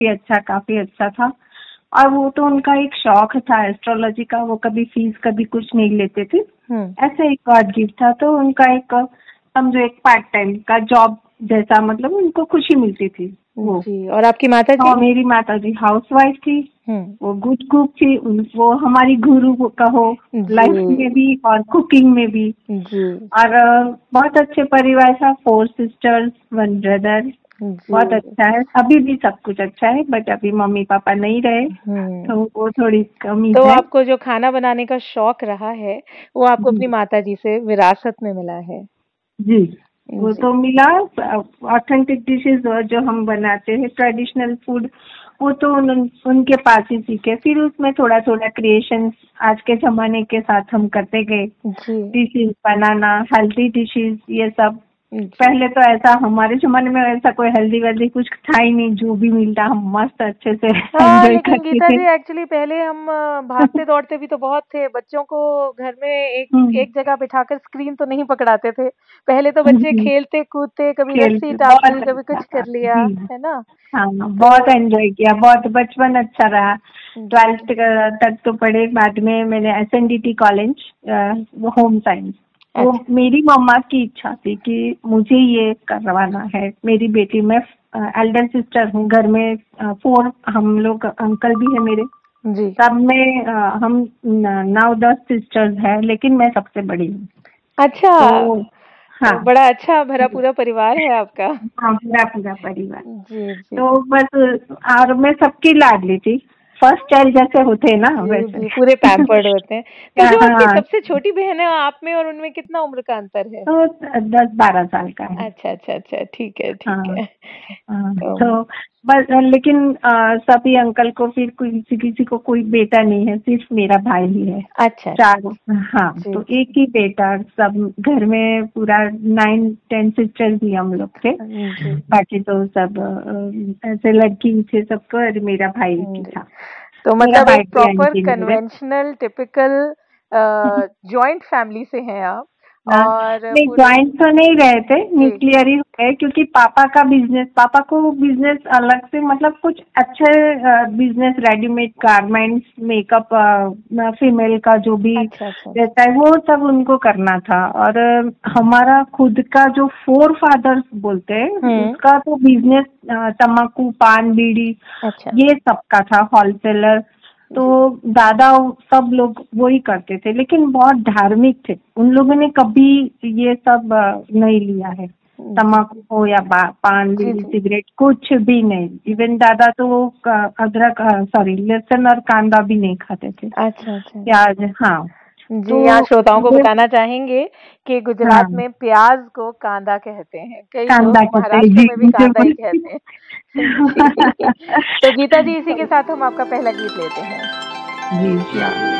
काफी अच्छा था। और वो तो उनका एक शौक था एस्ट्रोलॉजी का, वो कभी फीस कभी कुछ नहीं लेते थे। ऐसे एक गॉड गिफ्ट था, तो उनका एक समझो एक पार्ट टाइम का जॉब जैसा, मतलब उनको खुशी मिलती थी वो। जी। और आपकी माता जी? और मेरी माता जी हाउसवाइफ थी, वो गुड कुक थी, वो हमारी गुरु कहो लाइफ में भी और कुकिंग में भी। जी। और बहुत अच्छे परिवार था, 4 सिस्टर्स 1 ब्रदर। बहुत अच्छा है, अभी भी सब कुछ अच्छा है, बट अभी मम्मी पापा नहीं रहे तो वो थोड़ी कमी तो है। आपको जो खाना बनाने का शौक रहा है वो आपको अपनी माताजी से विरासत में मिला है? जी, वो तो मिला। ऑथेंटिक डिशेज जो हम बनाते हैं ट्रेडिशनल फूड, वो तो उनके पास ही सीखे। फिर उसमें थोड़ा थोड़ा क्रिएशन आज के जमाने के साथ हम करते गए। डिशेज बनाना, हेल्दी डिशेज, ये सब। पहले तो ऐसा हमारे जमाने में ऐसा कोई हेल्दी वेल्दी कुछ था ही नहीं, जो भी मिलता हम मस्त अच्छे से एंजॉय लेकिन करते गीता थे। जी एक्चुअली पहले हम भागते दौड़ते भी तो बहुत थे। बच्चों को घर में एक जगह बिठाकर स्क्रीन तो नहीं पकड़ाते थे। पहले तो बच्चे खेलते कूदते, कभी रस्सी टाप ली, कभी कुछ कर लिया, है ना? हाँ, बहुत एंजॉय किया, बहुत बचपन अच्छा रहा। 12th तक तो पढ़े, बाद में मैंने SNDT कॉलेज, होम साइंस। वो मेरी मम्मा की इच्छा थी कि मुझे ये करवाना है। मेरी बेटी, मैं एल्डर सिस्टर हूँ घर में, 4 हम लोग, अंकल भी है मेरे। सब में हम 9-10 सिस्टर्स हैं, लेकिन मैं सबसे बड़ी हूँ। अच्छा। तो हाँ, तो बड़ा अच्छा भरा पूरा परिवार है आपका। हाँ, पूरा परिवार। जी जी। तो बस, और मैं सबकी लाडली थी, फर्स्ट चाइल्ड जैसे होते हैं ना, वैसे। जी, पूरे पैम्पर्ड होते हैं। तो जो आपकी हाँ, सबसे छोटी बहन है, आप में और उनमें कितना उम्र का अंतर है? तो 10-12 साल का है। अच्छा, ठीक है, ठीक हाँ, है। तो बस, लेकिन सभी अंकल को फिर किसी किसी को कोई बेटा नहीं है, सिर्फ मेरा भाई ही है। अच्छा। 4। हाँ, तो एक ही बेटा। सब घर में पूरा 9-10 सिस्टर्स ही हम लोग थे। बाकी तो सब ऐसे लड़की थे सबको, और मेरा भाई ही था। तो मतलब एक proper conventional typical joint family से हैं आप? और नहीं, ज्वाइंट तो नहीं रहे थे, न्यूक्लियर ही है, क्योंकि पापा को बिजनेस अलग से, मतलब कुछ अच्छे business, readymade garments, makeup, female का जो भी रहता है वो सब उनको करना था। और हमारा खुद का जो 4 फादर्स बोलते हैं, उसका तो बिजनेस तम्बाकू, पान, बीड़ी, ये सबका था, होलसेलर। तो दादा सब लोग वही करते थे, लेकिन बहुत धार्मिक थे। उन लोगों ने कभी ये सब नहीं लिया है, तम्बाकू हो या पान, बीड़ी, सिगरेट, कुछ भी नहीं। इवन दादा तो अदरक, लहसुन और कांदा भी नहीं खाते थे। अच्छा। प्याज, हाँ। जी, यहाँ श्रोताओं को बताना चाहेंगे कि गुजरात में प्याज को कांदा कहते हैं, कई लोग महाराष्ट्र में भी कांदा ही कहते हैं। तो गीता जी, इसी के साथ हम आपका पहला गीत लेते हैं। जी।